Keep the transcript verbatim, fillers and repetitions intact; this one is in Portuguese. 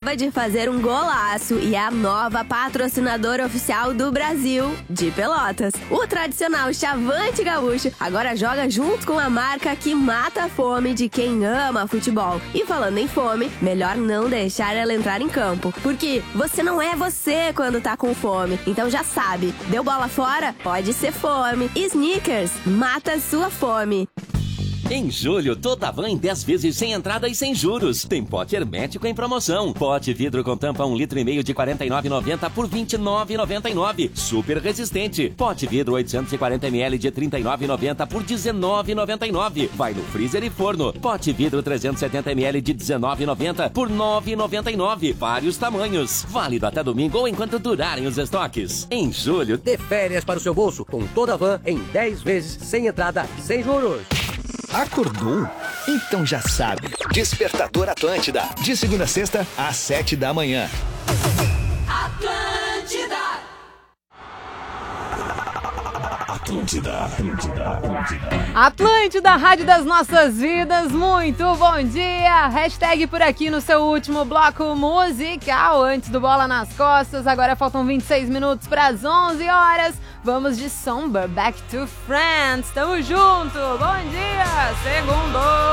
acaba de fazer um golaço e é a nova patrocinadora oficial do Brasil, de Pelotas. O tradicional Chavante Gaúcho agora joga junto com a marca que mata a fome de quem ama futebol. E falando em fome, melhor não deixar ela entrar em campo, porque você não é você quando tá com fome. Então já sabe, deu bola fora? Pode ser fome. Snickers, mata a sua fome. Em julho, toda van em dez vezes sem entrada e sem juros. Tem pote hermético em promoção. Pote vidro com tampa um litro e meio de quarenta e nove reais e noventa centavos por vinte e nove reais e noventa e nove centavos. Super resistente. Pote vidro oitocentos e quarenta mililitros de trinta e nove reais e noventa centavos por dezenove reais e noventa e nove centavos. Vai no freezer e forno. Pote vidro trezentos e setenta mililitros de dezenove reais e noventa centavos por nove reais e noventa e nove centavos. Vários tamanhos. Válido até domingo ou enquanto durarem os estoques. Em julho, dê férias para o seu bolso com toda a van em dez vezes sem entrada e sem juros. Acordou? Então já sabe. Despertador Atlântida. De segunda a sexta, às sete da manhã. Atlântida. Atlântida, Atlântida, Atlântida. Atlântida, rádio das nossas vidas. Muito bom dia. Hashtag por aqui no seu último bloco musical. Antes do Bola nas Costas. Agora faltam vinte e seis minutos para as onze horas. Vamos de Somber, Back to Friends. Tamo junto. Bom dia. Segundo.